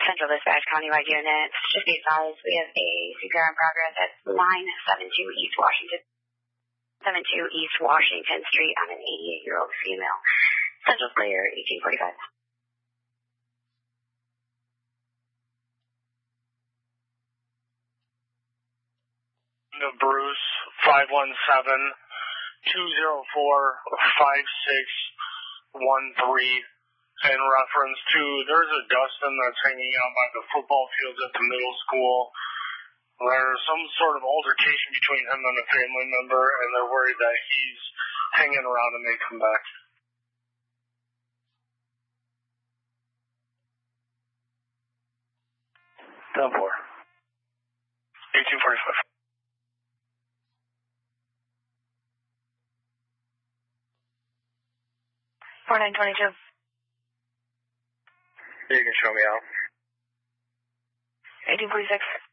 Central Dispatch Countywide Unit. Just be advised, we have a CPR in progress at line 72 East Washington. 72 East Washington Street on an 88-year-old female. Central clear, 1845. The Bruce 517-204-5613 in reference to there's a Dustin that's hanging out by the football fields at the middle school. There's some sort of altercation between him and a family member, and they're worried that he's hanging around and may come back. Down 4. 1845. 4922. You can show me out. 1846.